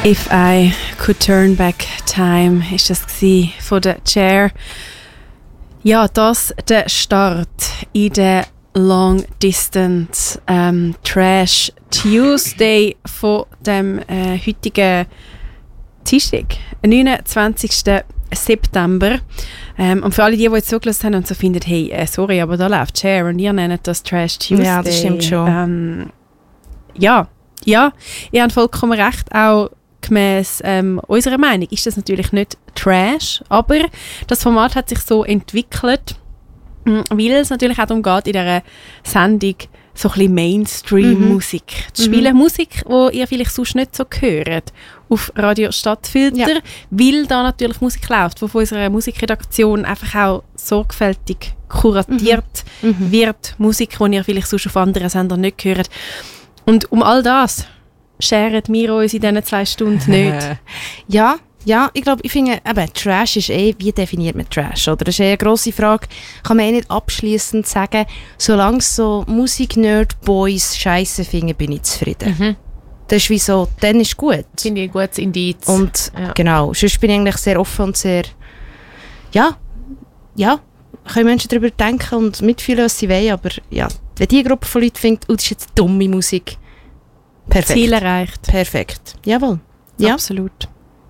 If I Could Turn Back Time ist das von der Cher. Ja, das der Start in der Long Distance Trash Tuesday von dem heutigen Dienstag, 29. September. Und für alle, die jetzt zugelassen haben und so finden, hey, sorry, aber da läuft Cher und ihr nennt das Trash Tuesday. Ja, das stimmt schon. Ja, ihr habt vollkommen recht, auch gemäss unserer Meinung ist das natürlich nicht Trash, aber das Format hat sich so entwickelt, weil es natürlich auch darum geht, in dieser Sendung so ein bisschen Mainstream-Musik zu spielen. Musik, die ihr vielleicht sonst nicht so hört auf Radio Stadtfilter, weil da natürlich Musik läuft, die von unserer Musikredaktion einfach auch sorgfältig kuratiert wird. Musik, die ihr vielleicht sonst auf anderen Sendern nicht hört. Und um all das scheren wir uns in diesen 2 Stunden nicht. Ja, ich finde, eben, Trash ist wie definiert man Trash? Oder? Das ist eine grosse Frage. Kann man nicht abschliessend sagen, solange so Musik-Nerd-Boys Scheiße finden, bin ich zufrieden. Das ist wie so, dann ist gut. Finde ich ein gutes Indiz. Und genau, sonst bin ich eigentlich sehr offen und sehr, ja, können Menschen darüber denken und mitfühlen, was sie wollen, aber ja, wenn die Gruppe von Leuten findet, das ist jetzt dumme Musik, perfekt. Ziel erreicht. Perfekt, jawohl. Ja. Absolut.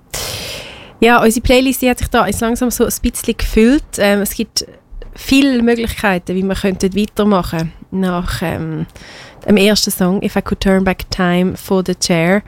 Ja, unsere Playlist hat sich da jetzt langsam so ein bisschen gefüllt. Es gibt viele Möglichkeiten, wie wir weitermachen könnten nach dem ersten Song «If I Could Turn Back Time» von The Cher.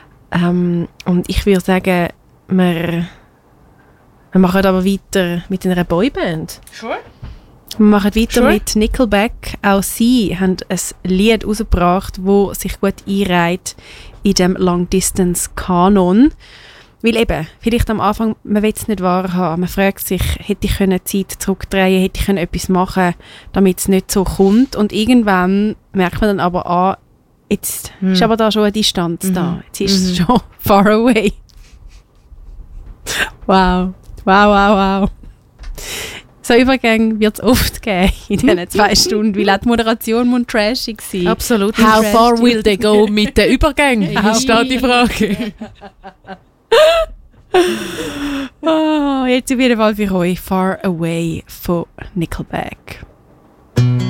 Und ich würde sagen, wir machen aber weiter mit einer Boyband. Sure. Wir machen weiter mit Nickelback. Auch sie haben ein Lied rausgebracht, das sich gut einreiht in dem Long-Distance-Kanon. Weil eben, vielleicht am Anfang, man will es nicht wahrhaben. Man fragt sich, hätte ich die Zeit zurückdrehen, hätte ich etwas machen, damit es nicht so kommt. Und irgendwann merkt man dann aber an, jetzt ist aber da schon eine Distanz da. Jetzt ist es schon far away. Wow. So Übergänge wird es oft geben in diesen 2 Stunden, weil auch die Moderation muss trashig sein. Absolut. How far will they go mit den Übergängen? Hier steht die Frage. Jetzt auf jeden Fall für euch «Far Away» von Nickelback.